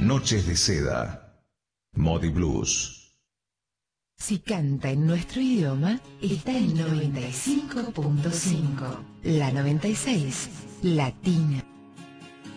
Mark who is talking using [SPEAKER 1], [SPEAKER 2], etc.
[SPEAKER 1] Noches de Seda. Modi Blues.
[SPEAKER 2] Si canta en nuestro idioma, está en 95.5. La 96, Latina.